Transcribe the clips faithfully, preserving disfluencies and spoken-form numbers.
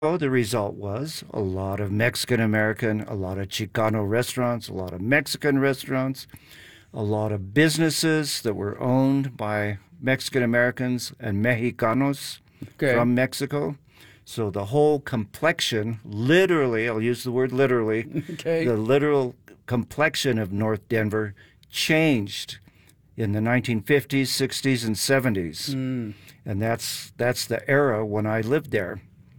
Oh, the result was a lot of Mexican American, a lot of Chicano restaurants, a lot of Mexican restaurants, a lot of businesses that were owned by Mexican Americans and Mexicanos Okay. from Mexico. So the whole complexion, literally, I'll use the word literally, Okay. the literal complexion of North Denver changed in the nineteen fifties, sixties, and seventies. Mm. And that's that's the era when I lived there.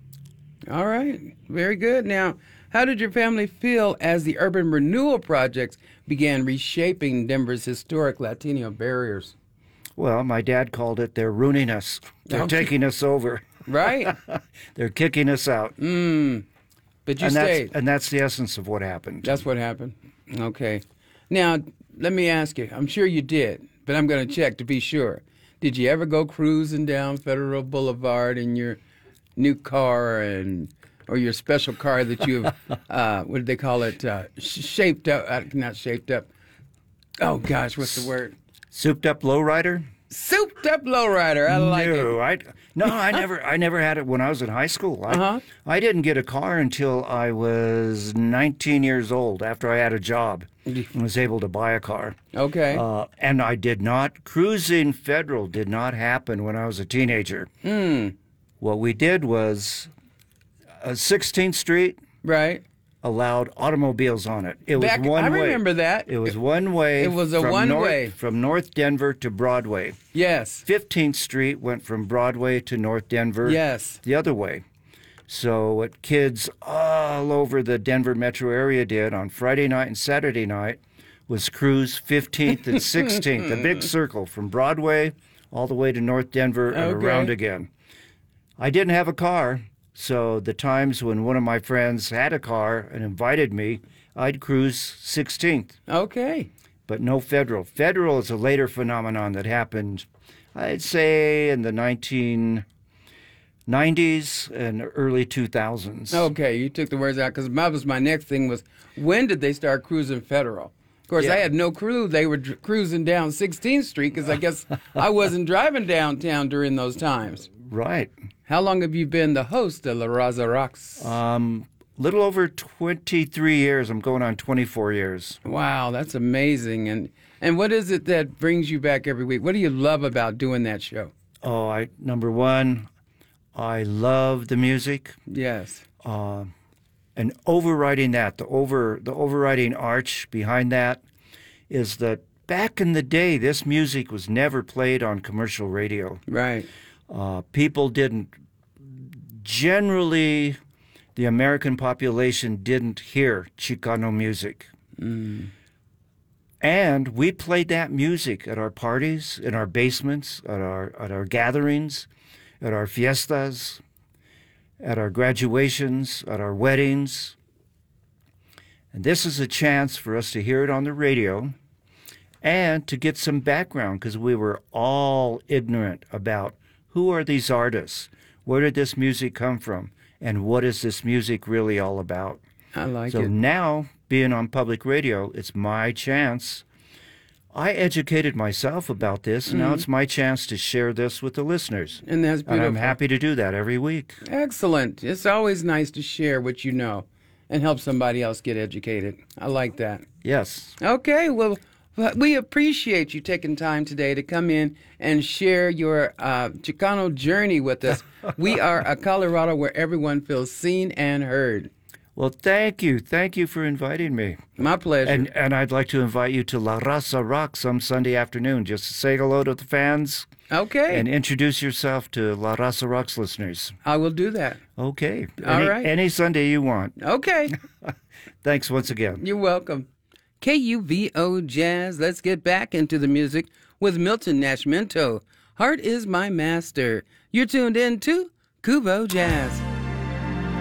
All right. Very good. Now, how did your family feel as the urban renewal projects began reshaping Denver's historic Latino barriers? Well, my dad called it, they're ruining us. They're Okay. taking us over. Right? They're kicking us out. Mm. But you and stayed. that's and that's the essence of what happened. That's what happened. Okay. Now, let me ask you. I'm sure you did, but I'm going to check to be sure. Did you ever go cruising down Federal Boulevard in your new car and or your special car that you've, uh, what did they call it, uh, sh- shaped up, uh, not shaped up. Oh, gosh, what's the word? Souped up lowrider? Souped up lowrider. I like no, it. I no, I never I never had it when I was in high school. I, Uh-huh. I didn't get a car until I was nineteen years old after I had a job and was able to buy a car. Okay. Uh, and I did not, cruising Federal did not happen when I was a teenager. Mm. What we did was uh, sixteenth Street Right. allowed automobiles on it. It was Back, one I way. remember that. It was one way. It was a from one north, way. From North Denver to Broadway. Yes. fifteenth Street went from Broadway to North Denver. Yes. The other way. So what kids all over the Denver metro area did on Friday night and Saturday night was cruise fifteenth and sixteenth, a big circle from Broadway all the way to North Denver and Okay. around again. I didn't have a car, so the times when one of my friends had a car and invited me, I'd cruise sixteenth, Okay. but no Federal. Federal is a later phenomenon that happened, I'd say, in the nineteen nineties and early two thousands. Okay, you took the words out because that was my next thing was when did they start cruising Federal? Of course, I Yeah. had no clue they were dr- cruising down sixteenth Street because I guess I wasn't driving downtown during those times. Right. How long have you been the host of La Raza Rocks? Um, little over twenty-three years. I'm going on twenty-four years. Wow, that's amazing. And and what is it that brings you back every week? What do you love about doing that show? Oh, I number one, I love the music. Yes. Uh, and overriding that, the over the overriding arch behind that is that back in the day, this music was never played on commercial radio. Right. Uh, people didn't generally, the American population didn't hear Chicano music. Mm. And we played that music at our parties, in our basements, at our at our gatherings, at our fiestas, at our graduations, at our weddings. And this is a chance for us to hear it on the radio and to get some background because we were all ignorant about who are these artists, where did this music come from, and what is this music really all about. I like So it. now, being on public radio, it's my chance. I educated myself about this, and now it's my chance to share this with the listeners. And that's And beautiful. I'm happy to do that every week. Excellent. It's always nice to share what you know and help somebody else get educated. I like that. Yes. Okay, well, we appreciate you taking time today to come in and share your uh, Chicano journey with us. We are a Colorado where everyone feels seen and heard. Well, thank you. Thank you for inviting me. My pleasure. And and I'd like to invite you to La Raza Rock some Sunday afternoon. Just to say hello to the fans okay, and introduce yourself to La Raza Rock's listeners. I will do that. Okay. All any, right. Any Sunday you want. Okay, Thanks once again. you're welcome. K U V O Jazz. Let's get back into the music with Milton Nascimento. Heart is my master. You're tuned in to Kubo Jazz.